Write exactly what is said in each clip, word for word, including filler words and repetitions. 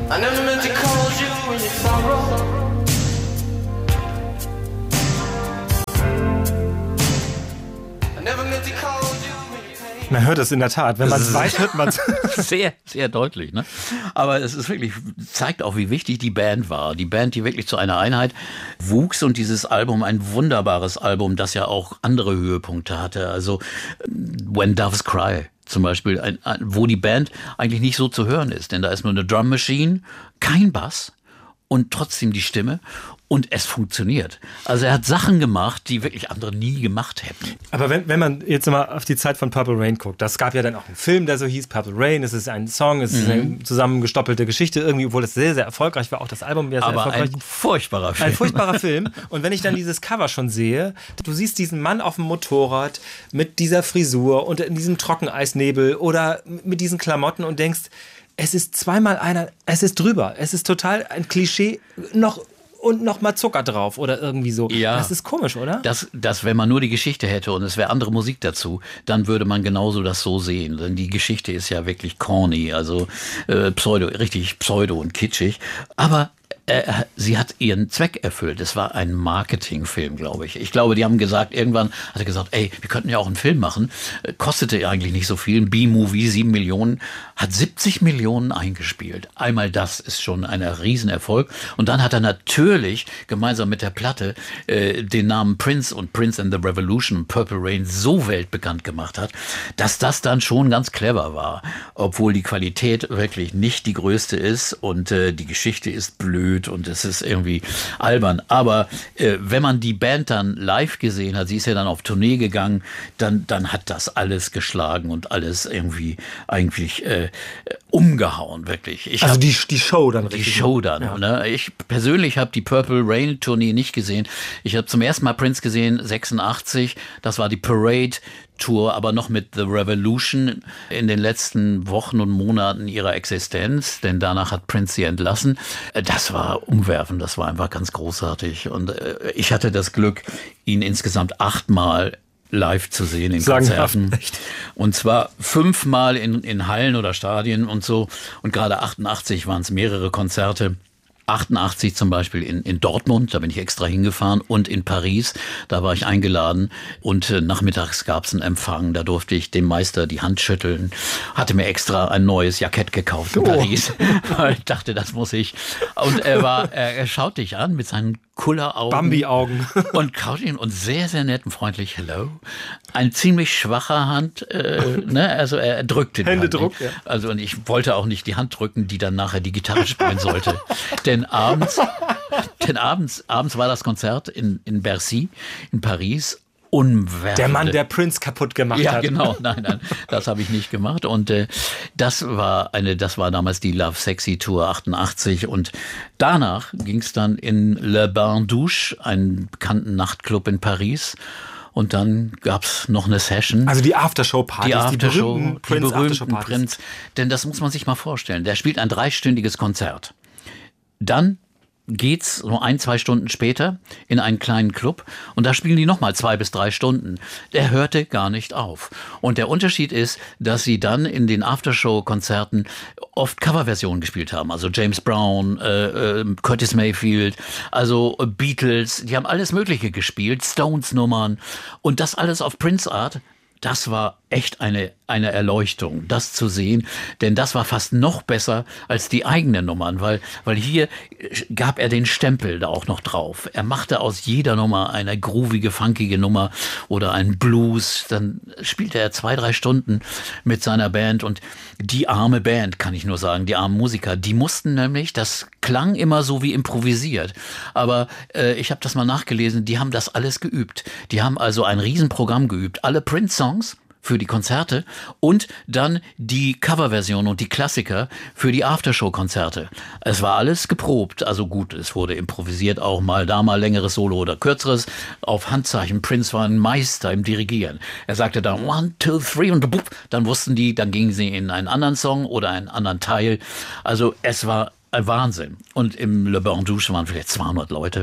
I never meant to call you in your sorrow. I never meant to call you. Man hört es in der Tat. Wenn man es weiß, hört man es. Sehr, sehr deutlich. Ne? Aber es ist wirklich, zeigt auch, wie wichtig die Band war. Die Band, die wirklich zu einer Einheit wuchs und dieses Album, ein wunderbares Album, das ja auch andere Höhepunkte hatte. Also When Doves Cry zum Beispiel, ein, ein, wo die Band eigentlich nicht so zu hören ist. Denn da ist nur eine Drum Machine, kein Bass und trotzdem die Stimme. Und es funktioniert. Also er hat Sachen gemacht, die wirklich andere nie gemacht hätten. Aber wenn, wenn man jetzt mal auf die Zeit von Purple Rain guckt, das gab ja dann auch einen Film, der so hieß, Purple Rain, es ist ein Song, es ist mhm. eine zusammengestoppelte Geschichte irgendwie, obwohl es sehr, sehr erfolgreich war, auch das Album wäre sehr Aber erfolgreich. ein furchtbarer Film. Ein furchtbarer Film. Und wenn ich dann dieses Cover schon sehe, du siehst diesen Mann auf dem Motorrad mit dieser Frisur und in diesem Trockeneisnebel oder mit diesen Klamotten und denkst, es ist zweimal einer, es ist drüber, es ist total ein Klischee, noch und noch mal Zucker drauf oder irgendwie so. Ja, das ist komisch, oder? Das, das, wenn man nur die Geschichte hätte und es wäre andere Musik dazu, dann würde man genauso das so sehen. Denn die Geschichte ist ja wirklich corny, also äh, pseudo, richtig pseudo und kitschig. Aber äh, sie hat ihren Zweck erfüllt. Es war ein Marketingfilm, glaube ich. Ich glaube, die haben gesagt, irgendwann hat er gesagt, ey, wir könnten ja auch einen Film machen. Kostete eigentlich nicht so viel. Ein B-Movie, sieben Millionen, hat siebzig Millionen eingespielt. Einmal das ist schon ein Riesenerfolg. Und dann hat er natürlich gemeinsam mit der Platte äh, den Namen Prince und Prince and the Revolution, Purple Rain, so weltbekannt gemacht hat, dass das dann schon ganz clever war. Obwohl die Qualität wirklich nicht die größte ist und äh, die Geschichte ist blöd und es ist irgendwie albern. Aber äh, wenn man die Band dann live gesehen hat, sie ist ja dann auf Tournee gegangen, dann, dann hat das alles geschlagen und alles irgendwie eigentlich äh, umgehauen, wirklich. Ich also hab, die, die Show dann Die richtig. Show dann. Ja. Ne? Ich persönlich habe die Purple Rain Tournee nicht gesehen. Ich habe zum ersten Mal Prince gesehen, sechsundachtzig. Das war die Parade Tour, aber noch mit The Revolution in den letzten Wochen und Monaten ihrer Existenz, denn danach hat Prince sie entlassen. Das war umwerfend, das war einfach ganz großartig und ich hatte das Glück, ihn insgesamt achtmal live zu sehen in Konzerten. Und zwar fünfmal in, in Hallen oder Stadien und so. Und gerade achtundachtzig waren es mehrere Konzerte. achtundachtzig zum Beispiel in, in Dortmund, da bin ich extra hingefahren, und in Paris, da war ich eingeladen und äh, nachmittags gab es einen Empfang, da durfte ich dem Meister die Hand schütteln, hatte mir extra ein neues Jackett gekauft in Paris, weil ich dachte, das muss ich. Und er war, er, er schaut dich an mit seinen Kulleraugen. Bambi-Augen. Und kaut ihn und sehr, sehr nett und freundlich, hello. Ein ziemlich schwacher Hand, äh, ne, also er drückte die Händedruck, Hand. ja. Also und ich wollte auch nicht die Hand drücken, die dann nachher die Gitarre spielen sollte. Denn abends, denn abends, abends war das Konzert in, in Bercy, in Paris. Unwerfend. Der Mann, der Prince kaputt gemacht ja, hat. Ja, genau. Nein, nein, das habe ich nicht gemacht. Und äh, das war eine, das war damals die Love Sexy Tour achtundachtzig. Und danach ging es dann in Le Bain Douche, einen bekannten Nachtclub in Paris. Und dann gab's noch eine Session. Also die Aftershow-Partys, die, Aftershow, die berühmten Prince die berühmten Aftershow-Partys. Prince. Denn das muss man sich mal vorstellen. Der spielt ein dreistündiges Konzert. Dann geht's so ein, zwei Stunden später in einen kleinen Club und da spielen die nochmal zwei bis drei Stunden. Der hörte gar nicht auf. Und der Unterschied ist, dass sie dann in den Aftershow-Konzerten oft Coverversionen gespielt haben. Also James Brown, äh, äh, Curtis Mayfield, also Beatles, die haben alles Mögliche gespielt, Stones-Nummern und das alles auf Prince-Art. Das war echt eine, eine Erleuchtung, das zu sehen, denn das war fast noch besser als die eigenen Nummern, weil, weil hier gab er den Stempel da auch noch drauf. Er machte aus jeder Nummer eine groovige, funkige Nummer oder einen Blues, dann spielte er zwei, drei Stunden mit seiner Band und die arme Band, kann ich nur sagen, die armen Musiker, die mussten nämlich, das klang immer so wie improvisiert, aber äh, ich habe das mal nachgelesen, die haben das alles geübt. Die haben also ein Riesenprogramm geübt, alle Prince-Songs für die Konzerte und dann die Coverversion und die Klassiker für die Aftershow-Konzerte. Es war alles geprobt, also gut, es wurde improvisiert, auch mal da mal längeres Solo oder kürzeres, auf Handzeichen. Prince war ein Meister im Dirigieren. Er sagte dann one, two, three und dann wussten die, dann gingen sie in einen anderen Song oder einen anderen Teil. Also es war ein Wahnsinn. Und im Le Bain Douche waren vielleicht zweihundert Leute.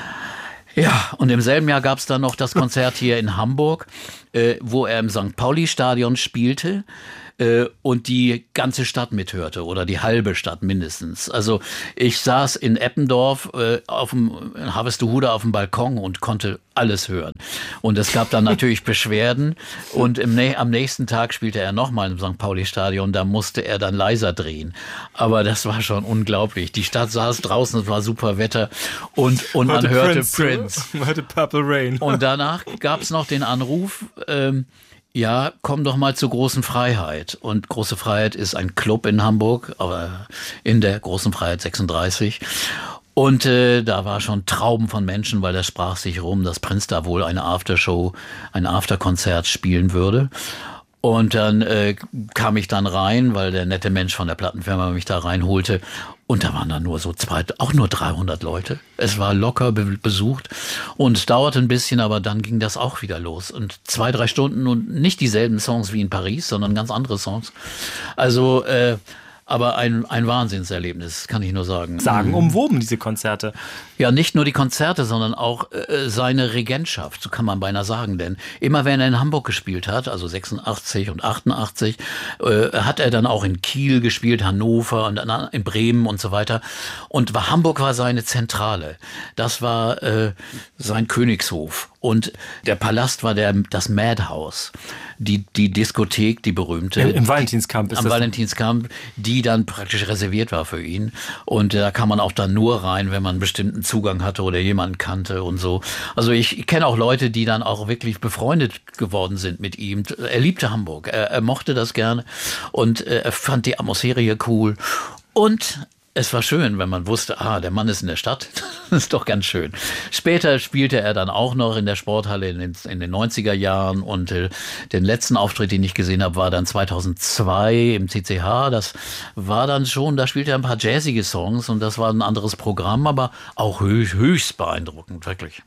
Ja, und im selben Jahr gab es dann noch das Konzert hier in Hamburg, äh, wo er im Sankt Pauli-Stadion spielte. äh, und die ganze Stadt mithörte oder die halbe Stadt mindestens. Also ich saß in Eppendorf äh, auf dem in Harvestehude auf dem Balkon und konnte alles hören. Und es gab dann natürlich Beschwerden und im, am nächsten Tag spielte er nochmal im Sankt Pauli-Stadion, da musste er dann leiser drehen. Aber das war schon unglaublich. Die Stadt saß draußen, es war super Wetter und, und man hörte Prince. Prince. Man hörte Purple Rain. Und danach gab es noch den Anruf, ähm, ja, komm doch mal zur Großen Freiheit. Und Große Freiheit ist ein Club in Hamburg, aber in der Großen Freiheit sechsunddreißig. Und äh, da war schon Trauben von Menschen, weil das sprach sich rum, dass Prince da wohl eine Aftershow, ein Afterkonzert spielen würde. Und dann äh, kam ich dann rein, weil der nette Mensch von der Plattenfirma mich da reinholte. Und da waren dann nur so zwei, auch nur dreihundert Leute. Es war locker be- besucht und es dauerte ein bisschen, aber dann ging das auch wieder los. Und zwei, drei Stunden und nicht dieselben Songs wie in Paris, sondern ganz andere Songs. Also, äh, aber ein, ein Wahnsinnserlebnis, kann ich nur sagen. Sagen umwoben, diese Konzerte. Ja, nicht nur die Konzerte, sondern auch äh, seine Regentschaft, so kann man beinahe sagen. Denn immer wenn er in Hamburg gespielt hat, also sechsundachtzig und achtundachtzig, äh, hat er dann auch in Kiel gespielt, Hannover und dann in Bremen und so weiter. Und war, Hamburg war seine Zentrale. Das war äh, sein Königshof. Und der Palast war der, das Madhouse, die, die Diskothek, die berühmte. Im, im Valentinskamp ist Am das. Valentinskamp, die dann praktisch reserviert war für ihn. Und da kam man auch dann nur rein, wenn man einen bestimmten Zugang hatte oder jemanden kannte und so. Also ich, ich kenne auch Leute, die dann auch wirklich befreundet geworden sind mit ihm. Er liebte Hamburg, er, er mochte das gerne und äh, er fand die Atmosphäre hier cool. Und es war schön, wenn man wusste, ah, der Mann ist in der Stadt. Das ist doch ganz schön. Später spielte er dann auch noch in der Sporthalle in den, in den neunziger Jahren und äh, den letzten Auftritt, den ich gesehen habe, war dann zweitausendzwei im C C H. Das war dann schon, da spielte er ein paar jazzige Songs und das war ein anderes Programm, aber auch höchst, höchst beeindruckend, wirklich.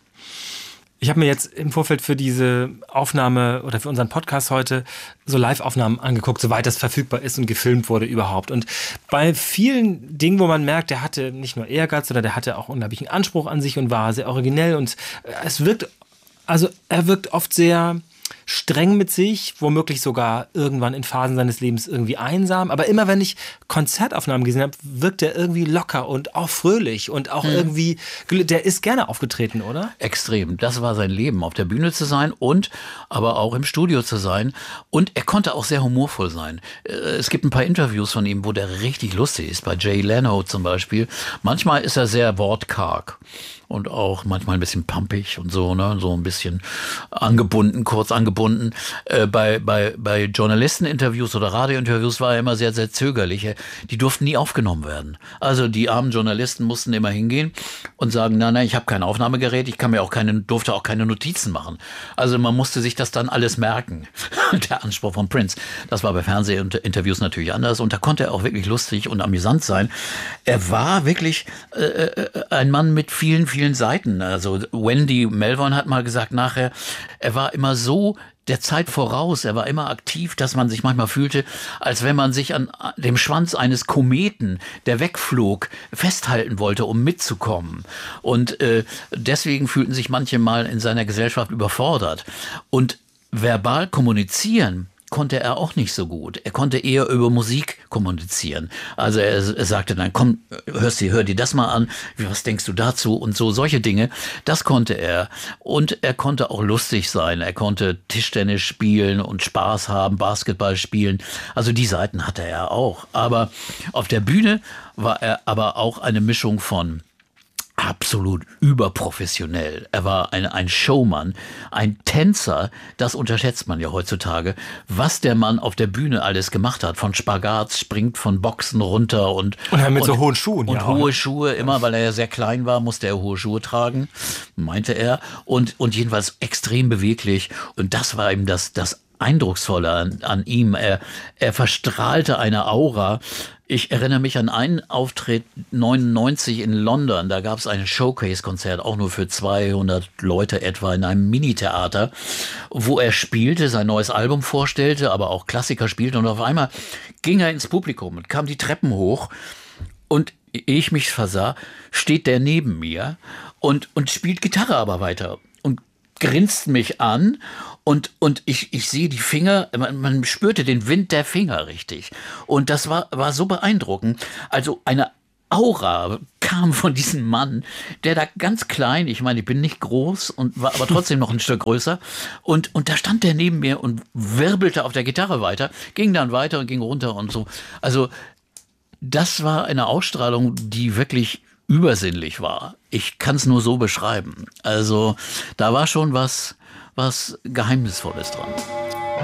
Ich habe mir jetzt im Vorfeld für diese Aufnahme oder für unseren Podcast heute so Live-Aufnahmen angeguckt, soweit das verfügbar ist und gefilmt wurde überhaupt. Und bei vielen Dingen, wo man merkt, der hatte nicht nur Ehrgeiz, sondern der hatte auch unglaublichen Anspruch an sich und war sehr originell. Und es wirkt, also er wirkt oft sehr streng mit sich, womöglich sogar irgendwann in Phasen seines Lebens irgendwie einsam. Aber immer wenn ich Konzertaufnahmen gesehen habe, wirkt er irgendwie locker und auch fröhlich und auch hm. irgendwie, der ist gerne aufgetreten, oder? Extrem. Das war sein Leben, auf der Bühne zu sein und aber auch im Studio zu sein. Und er konnte auch sehr humorvoll sein. Es gibt ein paar Interviews von ihm, wo der richtig lustig ist. Bei Jay Leno zum Beispiel. Manchmal ist er sehr wortkarg. Und auch manchmal ein bisschen pumpig und so, ne, so ein bisschen angebunden, kurz angebunden. Äh, bei, bei, bei Journalisteninterviews oder Radiointerviews war er immer sehr, sehr zögerlich. Die durften nie aufgenommen werden. Also die armen Journalisten mussten immer hingehen und sagen, nein, nein, ich habe kein Aufnahmegerät, ich kann mir auch keine, durfte auch keine Notizen machen. Also man musste sich das dann alles merken. Der Anspruch von Prince. Das war bei Fernsehinterviews natürlich anders und da konnte er auch wirklich lustig und amüsant sein. Er war wirklich äh, ein Mann mit vielen, vielen Seiten. Also Wendy Melvoin hat mal gesagt nachher, er war immer so der Zeit voraus, er war immer aktiv, dass man sich manchmal fühlte, als wenn man sich an dem Schwanz eines Kometen, der wegflog, festhalten wollte, um mitzukommen. Und äh, deswegen fühlten sich manche mal in seiner Gesellschaft überfordert. Und verbal kommunizieren konnte er auch nicht so gut. Er konnte eher über Musik kommunizieren. Also er, er sagte dann, komm, hörst du, hör dir das mal an, was denkst du dazu und so, solche Dinge. Das konnte er. Und er konnte auch lustig sein. Er konnte Tischtennis spielen und Spaß haben, Basketball spielen. Also die Seiten hatte er auch. Aber auf der Bühne war er aber auch eine Mischung von absolut überprofessionell. Er war ein, ein Showmann, ein Tänzer, das unterschätzt man ja heutzutage, was der Mann auf der Bühne alles gemacht hat. Von Spagats, springt von Boxen runter und... Und mit und, so hohen Schuhen. Und ja, hohe oder? Schuhe, immer weil er ja sehr klein war, musste er hohe Schuhe tragen, meinte er. Und, und jedenfalls extrem beweglich. Und das war ihm das, das Eindrucksvolle an, an ihm. Er, er verstrahlte eine Aura. Ich erinnere mich an einen Auftritt neunundneunzig in London. Da gab es ein Showcase-Konzert, auch nur für zweihundert Leute etwa, in einem Mini-Theater, wo er spielte, sein neues Album vorstellte, aber auch Klassiker spielte. Und auf einmal ging er ins Publikum und kam die Treppen hoch. Und ehe ich mich versah, steht der neben mir und, und spielt Gitarre aber weiter. Und grinst mich an und, und ich, ich sehe die Finger, man, man spürte den Wind der Finger richtig. Und das war, war so beeindruckend. Also eine Aura kam von diesem Mann, der da ganz klein, ich meine, ich bin nicht groß und war aber trotzdem noch ein Stück größer. Und, und da stand der neben mir und wirbelte auf der Gitarre weiter, ging dann weiter und ging runter und so. Also das war eine Ausstrahlung, die wirklich übersinnlich war. Ich kann es nur so beschreiben. Also da war schon was, was Geheimnisvolles dran.